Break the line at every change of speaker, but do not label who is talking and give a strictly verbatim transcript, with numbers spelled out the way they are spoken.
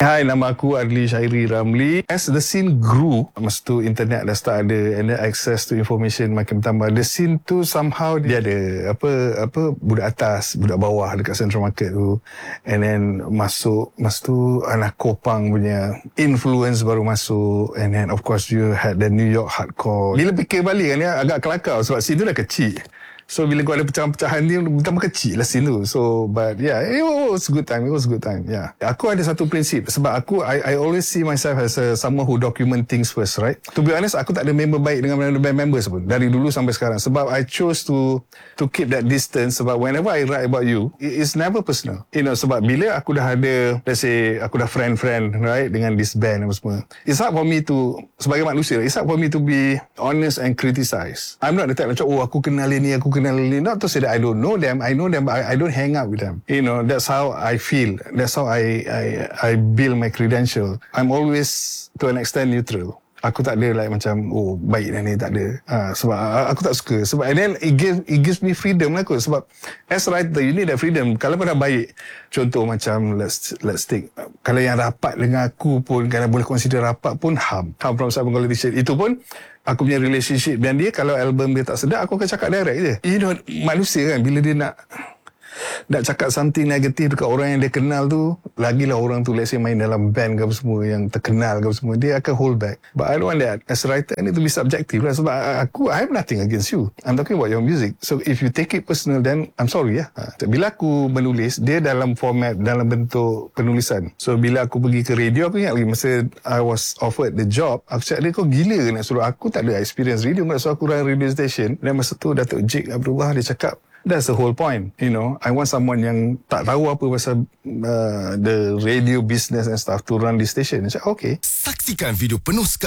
Hai, nama aku Adli Syairi Ramli. As the scene grew, masa tu internet dah start ada and then access to information makin bertambah. The scene tu somehow dia ada apa apa budak atas, budak bawah dekat Central Market tu. And then masuk, masa tu anak Kopang punya influence baru masuk. And then of course you had the New York hardcore. Bila fikir balik kan ya, agak kelakar sebab scene tu dah kecil. So bila kau ada pecahan-pecahan ni tambah kecil lah scene tu. So but yeah, it was a good time. It was a good time. Yeah. Aku ada satu prinsip sebab aku I I always see myself as a, someone who document things first, right? To be honest, aku tak ada member baik dengan band members pun dari dulu sampai sekarang sebab I chose to to keep that distance sebab whenever I write about you, it is never personal. You know, sebab bila aku dah ada, let's say aku dah friend-friend, right, dengan this band apa semua. It's hard for me to, sebagai manusia, it's hard for me to be honest and criticize. I'm not the type macam, oh aku kenal ni, aku kenal ni. Not to say that I don't know them. I know them, but I, I don't hang out with them. You know, that's how I feel. That's how I I I build my credential. I'm always to an extent neutral. Aku tak ada like macam oh baik dah ni, tak ada. Ha, sebab aku tak suka. Sebab and then it gives it gives me freedom lah kot. Sebab as writer you need that freedom. Kalau kau dah baik, contoh macam let's let's take kalau yang rapat dengan aku pun, kalau boleh consider rapat pun Ham. Ham from Sabang Quality Shade. Itu pun aku punya relationship dan dia, kalau album dia tak sedap, aku akan cakap direct je. You know, manusia kan bila dia nak nak cakap something negatif dekat orang yang dia kenal tu, lagilah orang tu let's say main dalam band ke apa semua yang terkenal ke apa semua, dia akan hold back. But I don't want that. As a writer, I need to be subjective lah. Sebab aku, I have nothing against you. I'm talking about your music. So if you take it personal, then I'm sorry ya. Ha. Bila aku menulis, dia dalam format, dalam bentuk penulisan. So bila aku pergi ke radio, aku ingat lagi masa I was offered the job, aku cakap dia, kau gila ke nak suruh aku, tak ada experience radio, nak suruh aku run radio station. Dan masa tu Datuk Jake Abdullah dia cakap, that's the whole point, you know. I want someone yang tak tahu apa pasal uh, the radio business and stuff to run the station. Saya cakap, okay.
Saksikan video penuh